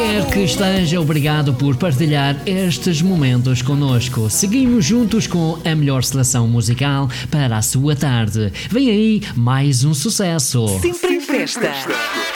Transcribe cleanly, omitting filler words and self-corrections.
quer que esteja, obrigado por partilhar estes momentos connosco. Seguimos juntos com a melhor seleção musical para a sua tarde. Vem aí mais um sucesso. Sempre em festa.